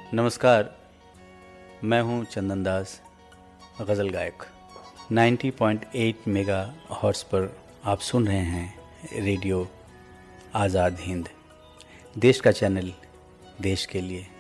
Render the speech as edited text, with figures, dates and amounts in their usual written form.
नमस्कार, मैं हूं चंदन दास, गज़ल गायक। 90.8 मेगा हर्ट्ज़ पर आप सुन रहे हैं रेडियो आज़ाद हिंद, देश का चैनल देश के लिए।